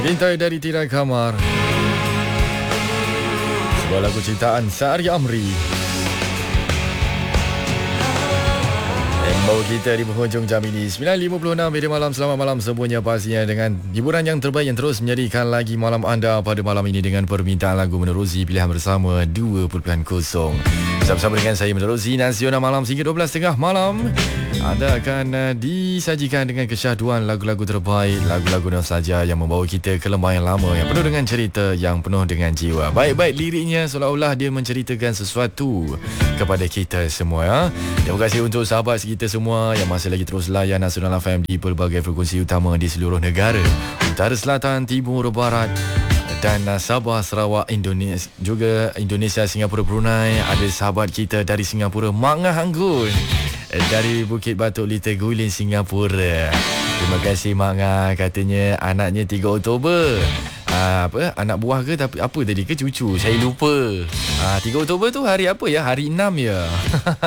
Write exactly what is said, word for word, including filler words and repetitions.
Intai dari Tirai Kamar, sebuah lagu ciptaan Sari Amri yang membawa kita di penghujung jam ini sembilan lima puluh enam media malam. Selamat malam semuanya, pastinya dengan hiburan yang terbaik yang terus menjadikan lagi malam anda pada malam ini dengan permintaan lagu menerusi pilihan bersama dua titik kosong. Bersama-sama dengan saya menerusi Nasional Malam hingga dua belas tiga puluh malam. Anda akan uh, disajikan dengan kesyahduan lagu-lagu terbaik, lagu-lagu nostalgia yang membawa kita ke lembah yang lama, yang penuh dengan cerita, yang penuh dengan jiwa. Baik-baik liriknya seolah-olah dia menceritakan sesuatu kepada kita semua, ya. Terima kasih untuk sahabat kita semua yang masih lagi terus layan Nasional F M di pelbagai frekuensi utama di seluruh negara, utara, selatan, timur, barat dan uh, Sabah, Sarawak, Indonesia, juga Indonesia, Singapura, Brunei. Ada sahabat kita dari Singapura, Mak Ngah Anggun, dari Bukit Batok, Little Guilin, Singapura. Terima kasih Mak Ngah. Katanya anaknya tiga Oktober. Ah, apa? Anak buah ke tapi apa tadi ke cucu? Saya lupa. Ah, tiga Oktober tu hari apa ya? Hari enam ya.